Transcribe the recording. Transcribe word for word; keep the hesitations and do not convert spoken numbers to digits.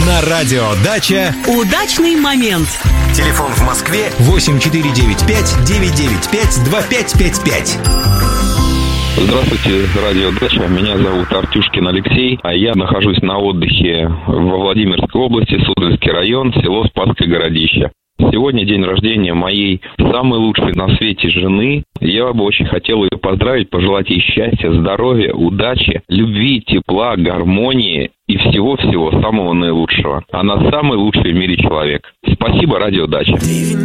На радио «Дача» удачный момент. Телефон в Москве восемь четыре девять пять девять девять пять два пять пять пять. Здравствуйте, радио «Дача». Меня зовут Артюшкин Алексей, а я нахожусь на отдыхе во Владимирской области, Суздальский район, село Спасское Городище. Сегодня день рождения моей самой лучшей на свете жены. Я бы очень хотел ее поздравить, пожелать ей счастья, здоровья, удачи, любви, тепла, гармонии и всего-всего самого наилучшего. Она самый лучший в мире человек. Спасибо, радио «Дача».